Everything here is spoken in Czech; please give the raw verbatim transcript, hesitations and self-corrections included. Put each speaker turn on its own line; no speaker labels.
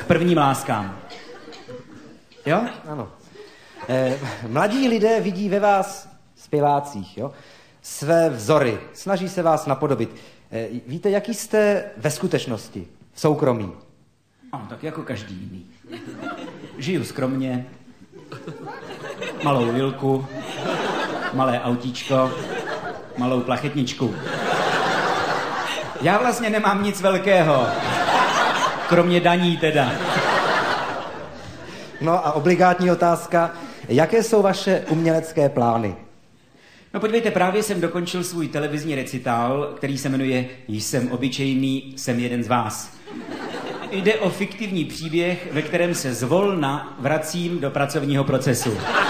k prvním láskám. Jo?
Ano. Eh, mladí lidé vidí ve vás zpěvácích, jo? Své vzory, snaží se vás napodobit. Eh, víte, jaký jste ve skutečnosti, v soukromí?
No, tak jako každý jiný. Žiju skromně, malou vilku, malé autíčko, malou plachetničku. Já vlastně nemám nic velkého, kromě daní teda.
No a obligátní otázka, jaké jsou vaše umělecké plány?
No podívejte, právě jsem dokončil svůj televizní recitál, který se jmenuje Jsem obyčejný, jsem jeden z vás. Jde o fiktivní příběh, ve kterém se zvolna vracím do pracovního procesu.